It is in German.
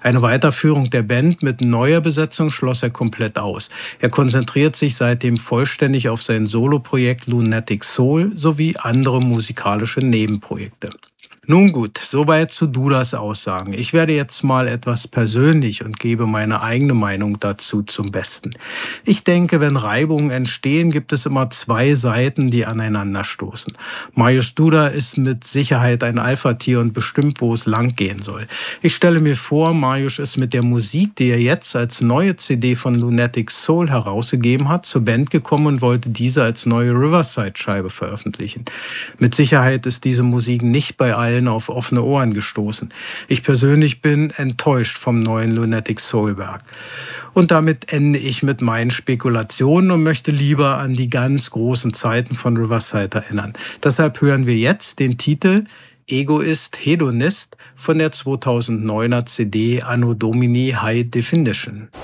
Eine Weiterführung der Band mit neuer Besetzung schloss er komplett aus. Er konzentriert sich seitdem vollständig auf sein Soloprojekt Lunatic Soul sowie andere musikalische Nebenprojekte. Nun gut, soweit zu Dudas Aussagen. Ich werde jetzt mal etwas persönlich und gebe meine eigene Meinung dazu zum Besten. Ich denke, wenn Reibungen entstehen, gibt es immer zwei Seiten, die aneinander stoßen. Mariusz Duda ist mit Sicherheit ein Alpha-Tier und bestimmt, wo es lang gehen soll. Ich stelle mir vor, Mariusz ist mit der Musik, die er jetzt als neue CD von Lunatic Soul herausgegeben hat, zur Band gekommen und wollte diese als neue Riverside-Scheibe veröffentlichen. Mit Sicherheit ist diese Musik nicht bei allen auf offene Ohren gestoßen. Ich persönlich bin enttäuscht vom neuen Lunatic Soul Werk. Und damit ende ich mit meinen Spekulationen und möchte lieber an die ganz großen Zeiten von Riverside erinnern. Deshalb hören wir jetzt den Titel Egoist Hedonist von der 2009er CD Anno Domini High Definition.